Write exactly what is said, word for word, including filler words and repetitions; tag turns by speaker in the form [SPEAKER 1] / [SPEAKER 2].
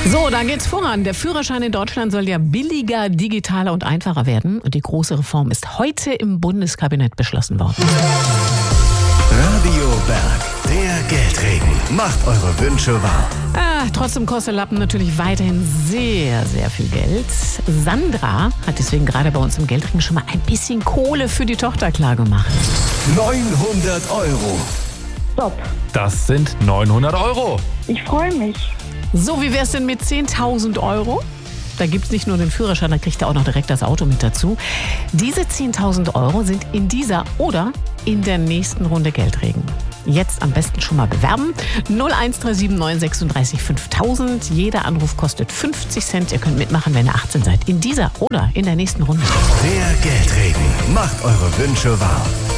[SPEAKER 1] So, da geht's voran. Der Führerschein in Deutschland soll ja billiger, digitaler und einfacher werden. Und die große Reform ist heute im Bundeskabinett beschlossen worden.
[SPEAKER 2] Radio Berg, der Geldregen. Macht eure Wünsche wahr.
[SPEAKER 1] Ah, trotzdem kostet Lappen natürlich weiterhin sehr, sehr viel Geld. Sandra hat deswegen gerade bei uns im Geldregen schon mal ein bisschen Kohle für die Tochter klargemacht.
[SPEAKER 2] neunhundert Euro.
[SPEAKER 3] Stopp.
[SPEAKER 4] Das sind neunhundert Euro.
[SPEAKER 3] Ich freue mich.
[SPEAKER 1] So, wie wär's denn mit zehntausend Euro? Da gibt's nicht nur den Führerschein, da kriegt er auch noch direkt das Auto mit dazu. Diese zehntausend Euro sind in dieser oder in der nächsten Runde Geldregen. Jetzt am besten schon mal bewerben. null eins drei sieben neun sechsunddreißig fünftausend. Jeder Anruf kostet fünfzig Cent. Ihr könnt mitmachen, wenn ihr achtzehn seid. In dieser oder in der nächsten Runde.
[SPEAKER 2] Der Geldregen. Macht eure Wünsche wahr.